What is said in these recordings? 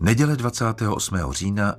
Neděle 28. října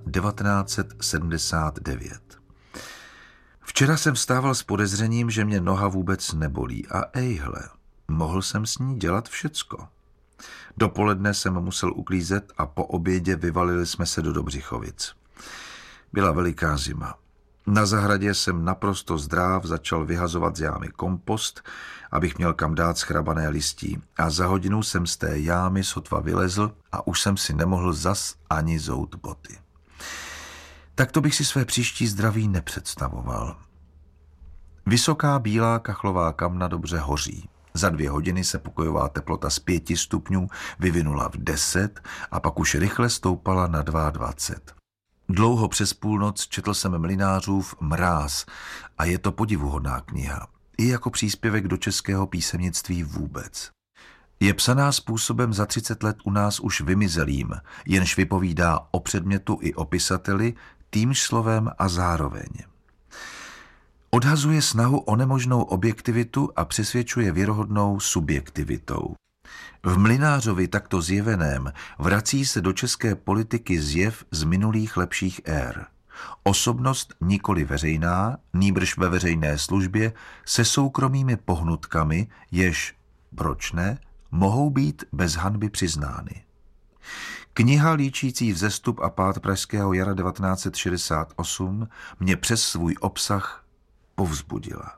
1979. Včera jsem vstával s podezřením, že mě noha vůbec nebolí a ejhle, mohl jsem s ní dělat všecko. Dopoledne jsem musel uklízet a po obědě vyvalili jsme se do Dobřichovic. Byla veliká zima. Na zahradě jsem naprosto zdráv začal vyhazovat z jámy kompost, abych měl kam dát schrabané listí, a za hodinu jsem z té jámy sotva vylezl a už jsem si nemohl zas ani zout boty. Takto bych si své příští zdraví nepředstavoval. Vysoká bílá kachlová kamna dobře hoří. Za 2 hodiny se pokojová teplota z 5 stupňů vyvinula v 10 a pak už rychle stoupala na 22. Dlouho přes půlnoc četl jsem Mlynářův Mráz a je to podivuhodná kniha, i jako příspěvek do českého písemnictví vůbec. Je psaná způsobem za 30 let u nás už vymizelým, jenž vypovídá o předmětu i o pisateli, týmž slovem a zároveň. Odhazuje snahu o nemožnou objektivitu a přesvědčuje věrohodnou subjektivitou. V Mlynářovi takto zjeveném vrací se do české politiky zjev z minulých lepších ér. Osobnost nikoli veřejná, nýbrž ve veřejné službě, se soukromými pohnutkami, jež, proč ne, mohou být bez hanby přiznány. Kniha líčící vzestup a pád pražského jara 1968 mě přes svůj obsah povzbudila.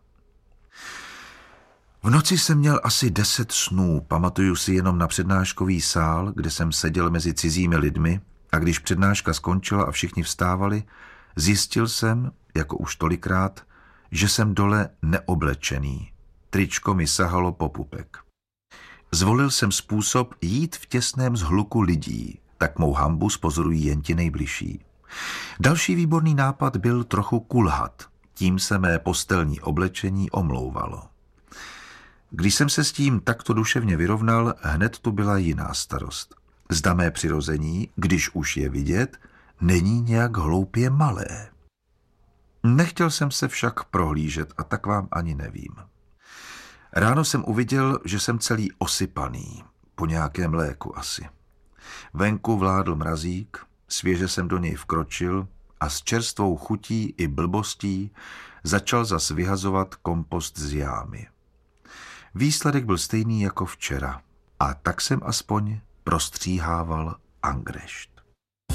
V noci jsem měl asi 10 snů, pamatuju si jenom na přednáškový sál, kde jsem seděl mezi cizími lidmi, a když přednáška skončila a všichni vstávali, zjistil jsem, jako už tolikrát, že jsem dole neoblečený. Tričko mi sahalo po pupek. Zvolil jsem způsob jít v těsném zhluku lidí, tak mou hanbu spozorují jen ti nejbližší. Další výborný nápad byl trochu kulhat, tím se mé postelní oblečení omlouvalo. Když jsem se s tím takto duševně vyrovnal, hned tu byla jiná starost. Zda mé přirození, když už je vidět, není nějak hloupě malé. Nechtěl jsem se však prohlížet a tak vám ani nevím. Ráno jsem uviděl, že jsem celý osypaný, po nějakém léku asi. Venku vládl mrazík, svěže jsem do něj vkročil a s čerstvou chutí i blbostí začal zas vyhazovat kompost z jámy. Výsledek byl stejný jako včera a tak jsem aspoň prostříhával angrešt.